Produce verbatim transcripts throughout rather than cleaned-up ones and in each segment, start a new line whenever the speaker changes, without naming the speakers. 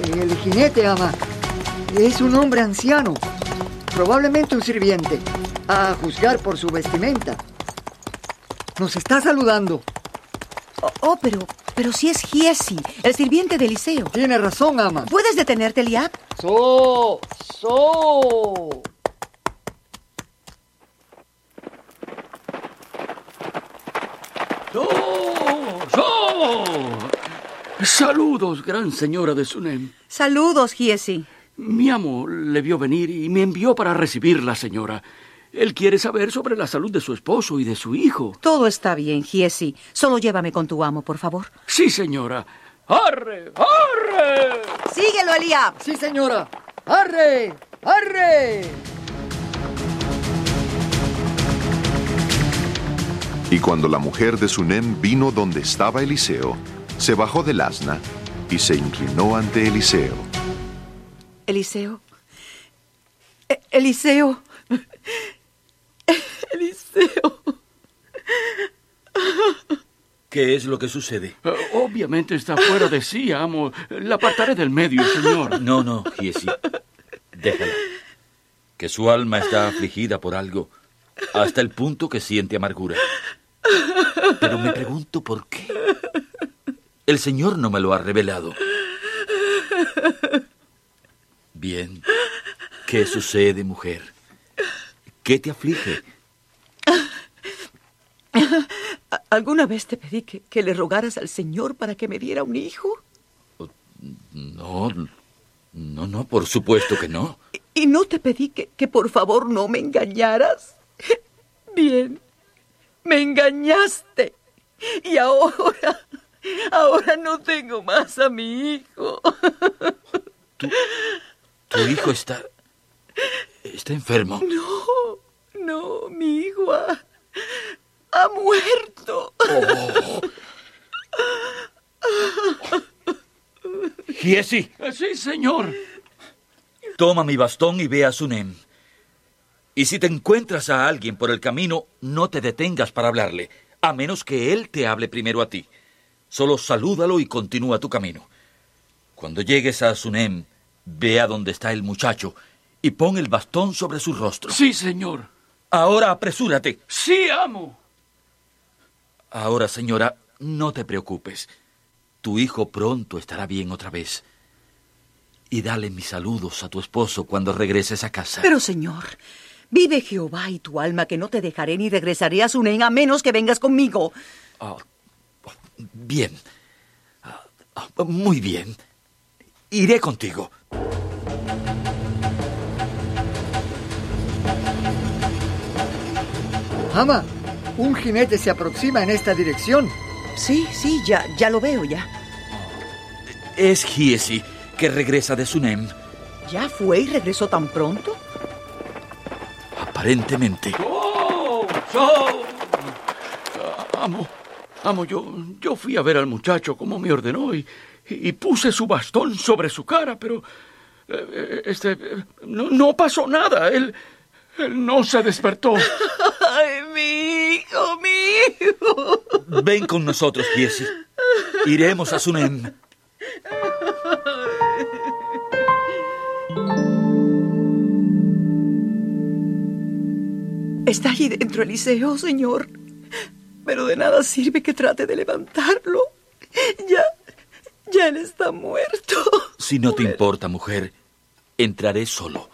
El jinete, ama, es un hombre anciano, probablemente un sirviente, a juzgar por su vestimenta. Nos está saludando.
Oh, oh pero, pero si es Giesi, el sirviente de Eliseo.
Tiene razón, ama.
¿Puedes detenerte, Eliab?
¡So! ¡So!
¡So! ¡So! Saludos, gran señora de Sunem.
Saludos, Giesi.
Mi amo le vio venir y me envió para recibirla, señora. Él quiere saber sobre la salud de su esposo y de su hijo.
Todo está bien, Giesi. Solo llévame con tu amo, por favor.
Sí, señora. ¡Arre! ¡Arre!
¡Síguelo, Eliab!
Sí, señora. ¡Arre! ¡Arre!
Y cuando la mujer de Sunem vino donde estaba Eliseo, se bajó del asna y se inclinó ante Eliseo.
Eliseo. E- Eliseo. Eliseo.
¿Qué es lo que sucede?
Uh, obviamente está fuera de sí, amo. La apartaré del medio, señor.
No, no, Giesi. Déjala. Que su alma está afligida por algo, hasta el punto que siente amargura. Pero me pregunto por qué. El Señor no me lo ha revelado. Bien. ¿Qué sucede, mujer? ¿Qué te aflige?
¿Alguna vez te pedí que, que le rogaras al Señor para que me diera un hijo?
No, no, no, por supuesto que no.
¿Y, y no te pedí que, que por favor no me engañaras? Bien, me engañaste. Y ahora, ahora no tengo más a mi hijo.
¿Tu, tu hijo está, está enfermo?
No, no, mi hijo ha, ha muerto.
Oh. Giesi.
Sí, señor.
Toma mi bastón y ve a Sunem. Y si te encuentras a alguien por el camino, no te detengas para hablarle, a menos que él te hable primero a ti. Solo salúdalo y continúa tu camino. Cuando llegues a Sunem, ve a donde está el muchacho y pon el bastón sobre su rostro.
Sí, señor.
Ahora apresúrate.
Sí, amo.
Ahora, señora, no te preocupes. Tu hijo pronto estará bien otra vez. Y dale mis saludos a tu esposo cuando regreses a casa.
Pero, señor, vive Jehová y tu alma, que no te dejaré ni regresaré a Sunem a menos que vengas conmigo.
Oh, bien. Oh, muy bien. Iré contigo.
Ama, un jinete se aproxima en esta dirección.
Sí, sí, ya, ya lo veo, ya.
Es Giesi, que regresa de Sunem.
¿Ya fue y regresó tan pronto?
Aparentemente.
¡Oh! ¡Oh! Amo, amo, yo, yo fui a ver al muchacho como me ordenó y, y puse su bastón sobre su cara, pero eh, este eh, no, no pasó nada. Él, él no se despertó.
¡Ay, mi hijo, mi hijo!
Ven con nosotros, Giesi. Iremos a Sunem.
Está allí dentro, Eliseo, señor. Pero de nada sirve que trate de levantarlo. Ya, ya él está muerto.
Si no te importa, mujer, entraré solo.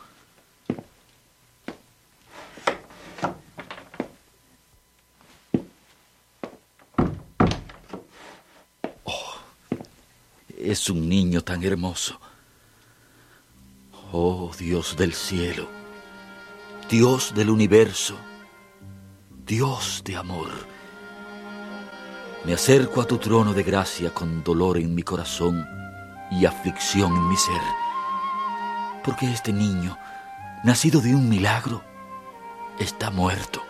Oh, es un niño tan hermoso. Oh, Dios del cielo, Dios del universo, Dios de amor. Me acerco a tu trono de gracia con dolor en mi corazón y aflicción en mi ser, porque este niño, nacido de un milagro, está muerto.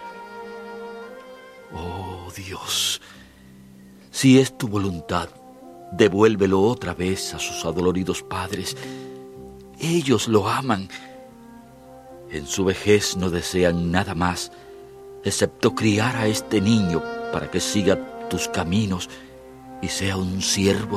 Oh, Dios, si es tu voluntad, devuélvelo otra vez a sus adoloridos padres. Ellos lo aman. En su vejez no desean nada más, excepto criar a este niño para que siga tus caminos y sea un siervo